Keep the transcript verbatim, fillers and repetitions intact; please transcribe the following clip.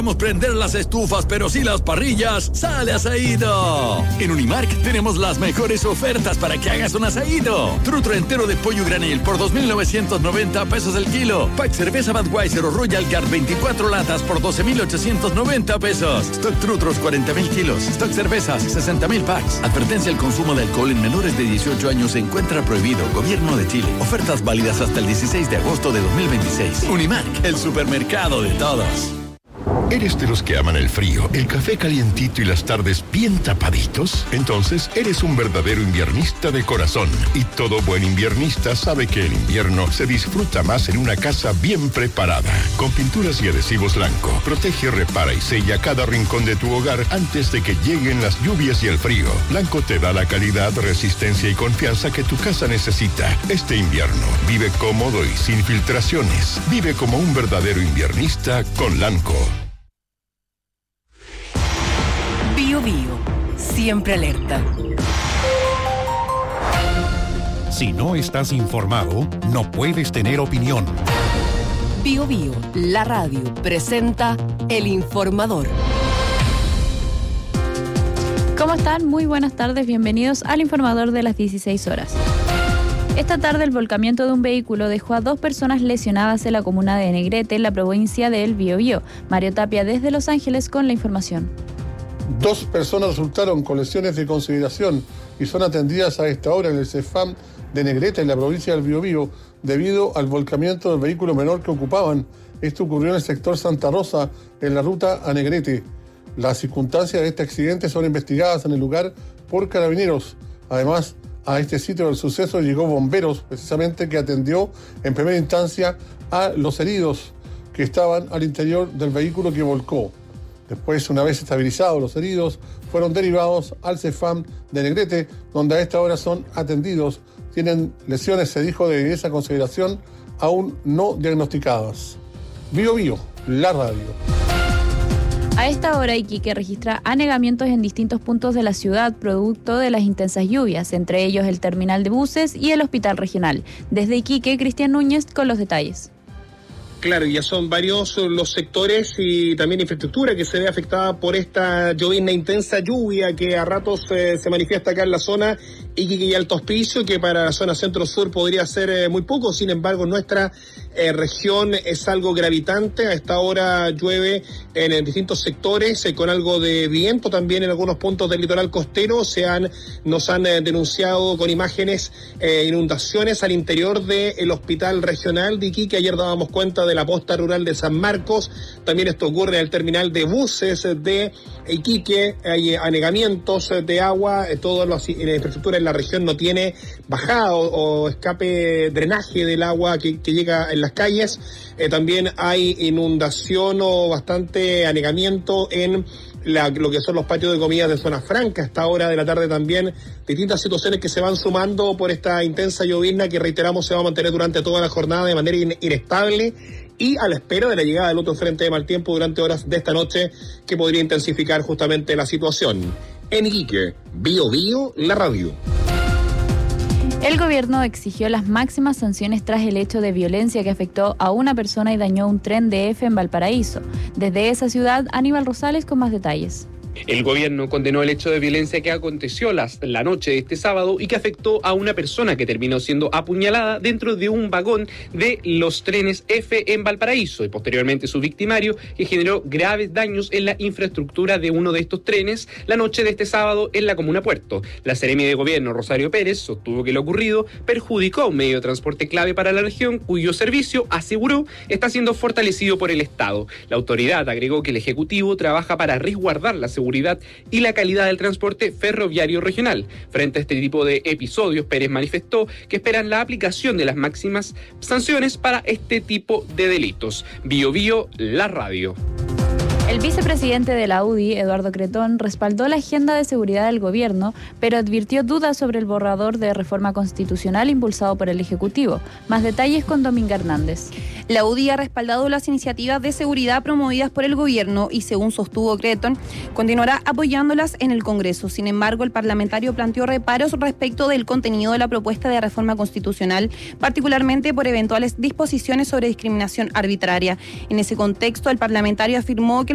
Podemos prender las estufas, pero si las parrillas, sale asaído. En Unimark tenemos las mejores ofertas para que hagas un asaído. Trutro entero de pollo granel por dos mil novecientos noventa pesos el kilo. Pack cerveza Budweiser o Royal Guard veinticuatro latas por doce mil ochocientos noventa pesos. Stock Trutros cuarenta mil kilos. Stock cervezas sesenta mil packs. Advertencia: el consumo de alcohol en menores de dieciocho años se encuentra prohibido. Gobierno de Chile. Ofertas válidas hasta el dieciséis de agosto de dos mil veintiséis. Unimark, el supermercado de todos. ¿Eres de los que aman el frío, el café calientito y las tardes bien tapaditos? Entonces, eres un verdadero inviernista de corazón. Y todo buen inviernista sabe que el invierno se disfruta más en una casa bien preparada. Con pinturas y adhesivos Lanco, protege, repara y sella cada rincón de tu hogar antes de que lleguen las lluvias y el frío. Lanco te da la calidad, resistencia y confianza que tu casa necesita. Este invierno, vive cómodo y sin filtraciones. Vive como un verdadero inviernista con Lanco. Bio Bio, siempre alerta. Si no estás informado, no puedes tener opinión. Bio Bio, la radio, presenta El Informador. ¿Cómo están? Muy buenas tardes, bienvenidos al Informador de las dieciséis horas. Esta tarde el volcamiento de un vehículo dejó a dos personas lesionadas en la comuna de Negrete, en la provincia del Biobío. Mario Tapia desde Los Ángeles con la información. Dos personas resultaron con lesiones de consideración y son atendidas a esta hora en el CEFAM de Negrete, en la provincia del Biobío, debido al volcamiento del vehículo menor que ocupaban. Esto ocurrió en el sector Santa Rosa, en la ruta a Negrete. Las circunstancias de este accidente son investigadas en el lugar por carabineros. Además, a este sitio del suceso llegó bomberos, precisamente, que atendió en primera instancia a los heridos que estaban al interior del vehículo que volcó. Después, una vez estabilizados los heridos, fueron derivados al CEFAM de Negrete, donde a esta hora son atendidos. Tienen lesiones, se dijo, de esa consideración aún no diagnosticadas. Bio Bio, la radio. A esta hora, Iquique registra anegamientos en distintos puntos de la ciudad producto de las intensas lluvias, entre ellos el terminal de buses y el hospital regional. Desde Iquique, Cristian Núñez con los detalles. Claro, ya son varios los sectores y también infraestructura que se ve afectada por esta llovizna, intensa lluvia que a ratos eh, se manifiesta acá en la zona Iquique y Alto Hospicio, que para la zona centro-sur podría ser eh, muy poco. Sin embargo, nuestra eh, región es algo gravitante. A esta hora llueve en, en distintos sectores eh, con algo de viento también en algunos puntos del litoral costero. Se han, nos han eh, denunciado con imágenes eh, inundaciones al interior del hospital regional de Iquique. Ayer dábamos cuenta de de la posta rural de San Marcos. También esto ocurre en el terminal de buses de Iquique. Hay anegamientos de agua. Toda la infraestructura en la región no tiene bajada o, o escape, drenaje del agua que, que llega en las calles. Eh, también hay inundación o bastante anegamiento en La, lo que son los patios de comidas de Zona Franca. A esta hora de la tarde también distintas situaciones que se van sumando por esta intensa llovizna que, reiteramos, se va a mantener durante toda la jornada de manera in- inestable y a la espera de la llegada del otro frente de mal tiempo durante horas de esta noche que podría intensificar justamente la situación. En Iquique, Bio Bio, la radio. El gobierno exigió las máximas sanciones tras el hecho de violencia que afectó a una persona y dañó un tren D F en Valparaíso. Desde esa ciudad, Aníbal Rosales con más detalles. El gobierno condenó el hecho de violencia que aconteció las, la noche de este sábado y que afectó a una persona que terminó siendo apuñalada dentro de un vagón de los trenes F en Valparaíso y posteriormente su victimario, que generó graves daños en la infraestructura de uno de estos trenes la noche de este sábado en la comuna Puerto. La seremi de gobierno Rosario Pérez sostuvo que lo ocurrido perjudicó a un medio de transporte clave para la región, cuyo servicio, aseguró, está siendo fortalecido por el Estado. La autoridad agregó que el Ejecutivo trabaja para resguardar la seguridad seguridad y la calidad del transporte ferroviario regional. Frente a este tipo de episodios, Pérez manifestó que esperan la aplicación de las máximas sanciones para este tipo de delitos. Bio Bio, la radio. El vicepresidente de la U D I, Eduardo Cretón, respaldó la agenda de seguridad del gobierno, pero advirtió dudas sobre el borrador de reforma constitucional impulsado por el Ejecutivo. Más detalles con Dominga Hernández. La U D I ha respaldado las iniciativas de seguridad promovidas por el gobierno y, según sostuvo Cretón, continuará apoyándolas en el Congreso. Sin embargo, el parlamentario planteó reparos respecto del contenido de la propuesta de reforma constitucional, particularmente por eventuales disposiciones sobre discriminación arbitraria. En ese contexto, el parlamentario afirmó que